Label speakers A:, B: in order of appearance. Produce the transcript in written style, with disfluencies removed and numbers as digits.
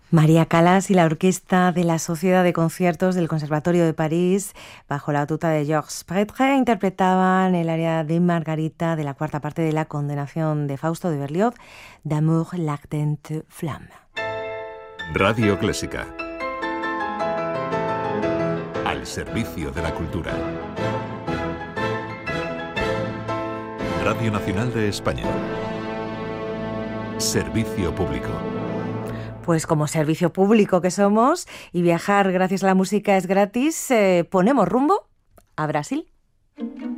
A: María Callas y la orquesta de la Sociedad de Conciertos del Conservatorio de París, bajo la batuta de Georges Prêtre, interpretaban el aria de Margarita de la cuarta parte de La Condenación de Fausto de Berlioz, D'amour l'ardente flamme.
B: Radio Clásica. Al servicio de la cultura. Radio Nacional de España. Servicio público.
A: Pues como servicio público que somos y viajar gracias a la música es gratis, ponemos rumbo a Brasil.